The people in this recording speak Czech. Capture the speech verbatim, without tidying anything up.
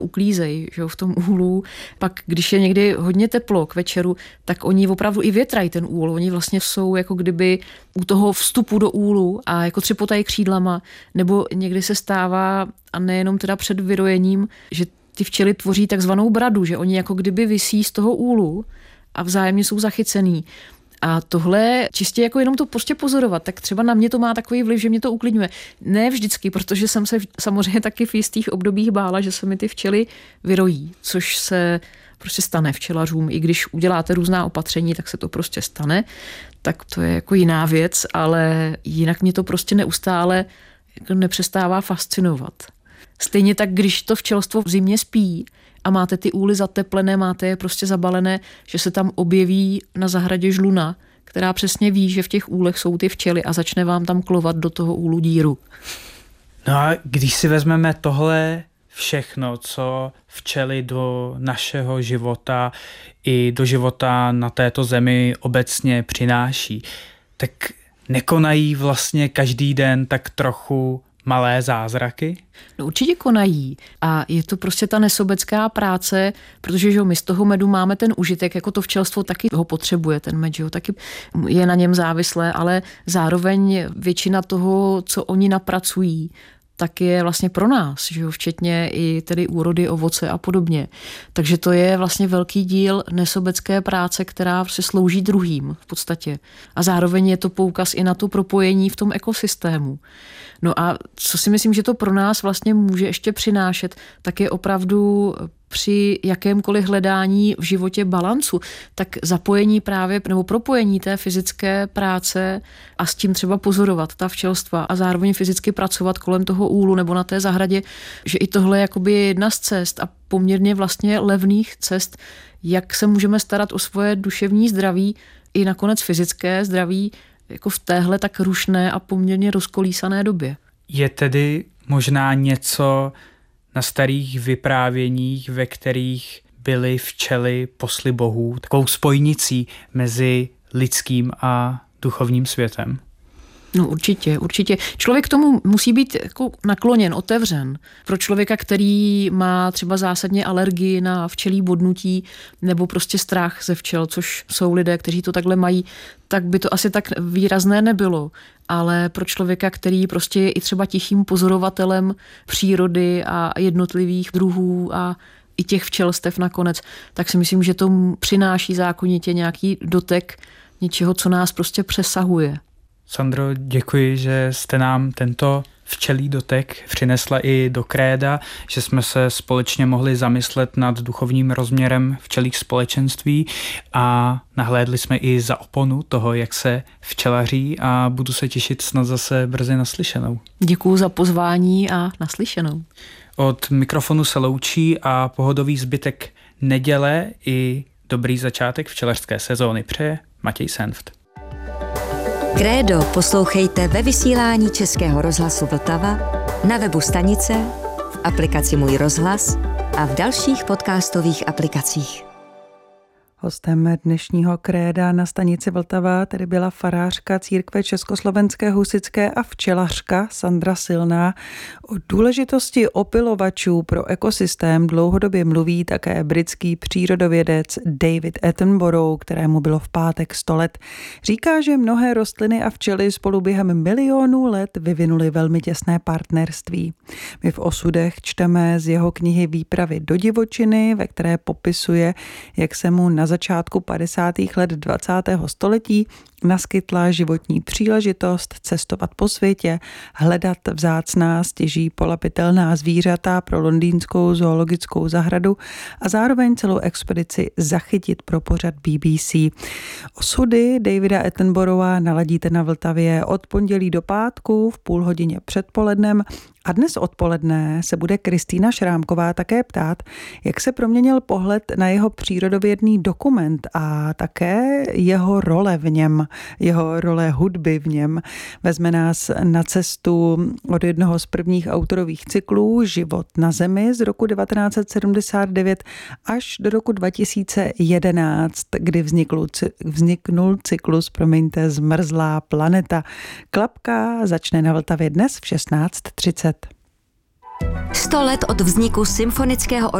uklízejí, že jo, v tom úlu. Pak, když je někdy hodně teplo k večeru, tak oni opravdu i větrají ten úl. Oni vlastně jsou jako kdyby u toho vstupu do úlu a jako třepotají křídlama, nebo někdy se stává, a nejenom teda před vyrojením, že ty včely tvoří takzvanou bradu, že oni jako kdyby visí z toho úlu a vzájemně jsou zachycený. A tohle čistě jako jenom to prostě pozorovat, tak třeba na mě to má takový vliv, že mě to uklidňuje. Ne vždycky, protože jsem se samozřejmě taky v jistých obdobích bála, že se mi ty včely vyrojí, což se prostě stane včelařům. I když uděláte různá opatření, tak se to prostě stane. Tak to je jako jiná věc, ale jinak mě to prostě neustále jako nepřestává fascinovat. Stejně tak, když to včelstvo v zimě spí a máte ty úly zateplené, máte je prostě zabalené, že se tam objeví na zahradě žluna, která přesně ví, že v těch úlech jsou ty včely a začne vám tam klovat do toho úlu díru. No a když si vezmeme tohle všechno, co včely do našeho života i do života na této zemi obecně přináší, tak nekonají vlastně každý den tak trochu malé zázraky? No určitě konají a je to prostě ta nesobecká práce, protože že my z toho medu máme ten užitek, jako to včelstvo taky ho potřebuje, ten med, že jo, taky je na něm závislé, ale zároveň většina toho, co oni napracují, tak je vlastně pro nás, že jo, včetně i tedy úrody, ovoce a podobně. Takže to je vlastně velký díl nesobecké práce, která se slouží druhým v podstatě. A zároveň je to poukaz i na to propojení v tom ekosystému. No a co si myslím, že to pro nás vlastně může ještě přinášet, tak je opravdu při jakémkoliv hledání v životě balancu, tak zapojení právě nebo propojení té fyzické práce a s tím třeba pozorovat ta včelstva a zároveň fyzicky pracovat kolem toho úlu nebo na té zahradě, že i tohle je jakoby jedna z cest a poměrně vlastně levných cest, jak se můžeme starat o svoje duševní zdraví i nakonec fyzické zdraví jako v téhle tak rušné a poměrně rozkolísané době. Je tedy možná něco na starých vyprávěních, ve kterých byly včely posly bohů, takovou spojnicí mezi lidským a duchovním světem? No určitě, určitě. Člověk k tomu musí být jako nakloněn, otevřen. Pro člověka, který má třeba zásadně alergii na včelí bodnutí nebo prostě strach ze včel, což jsou lidé, kteří to takhle mají, tak by to asi tak výrazné nebylo. Ale pro člověka, který prostě je i třeba tichým pozorovatelem přírody a jednotlivých druhů a i těch včelstev nakonec, tak si myslím, že to přináší zákonitě nějaký dotek něčeho, co nás prostě přesahuje. Sandro, děkuji, že jste nám tento včelí dotek přinesla i do Kréda, že jsme se společně mohli zamyslet nad duchovním rozměrem včelích společenství a nahlédli jsme i za oponu toho, jak se včelaří a budu se těšit snad zase brzy naslyšenou. Děkuji za pozvání a naslyšenou. Od mikrofonu se loučí a pohodový zbytek neděle i dobrý začátek včelařské sezóny přeje Matěj Senft. Krédo poslouchejte ve vysílání Českého rozhlasu Vltava, na webu stanice, v aplikaci Můj rozhlas a v dalších podcastových aplikacích. Hostem dnešního Kréda na stanici Vltava tedy byla farářka církve Československé husitské a včelařka Sandra Silná. O důležitosti opylovačů pro ekosystém dlouhodobě mluví také britský přírodovědec David Attenborough, kterému bylo v pátek sto let. Říká, že mnohé rostliny a včely spolu během milionů let vyvinuly velmi těsné partnerství. My v osudech čteme z jeho knihy Výpravy do divočiny, ve které popisuje, jak se mu na začátku padesátých let dvacátého století naskytla životní příležitost cestovat po světě, hledat vzácná stěží polapitelná zvířata pro londýnskou zoologickou zahradu a zároveň celou expedici zachytit pro pořad B B C. Osudy Davida Attenborougha naladíte na Vltavě od pondělí do pátku v půl hodině předpolednem a dnes odpoledne se bude Kristýna Šrámková také ptát, jak se proměnil pohled na jeho přírodovědný dokument a také jeho role v něm, jeho role hudby v něm. Vezme nás na cestu od jednoho z prvních autorových cyklů Život na zemi z roku devatenáct set sedmdesát devět až do roku dva tisíce jedenáct, kdy vznikl, vzniknul cyklus, promiňte, Zmrzlá planeta. Klapka začne na Vltavě dnes v šestnáct třicet. Sto let od vzniku symfonického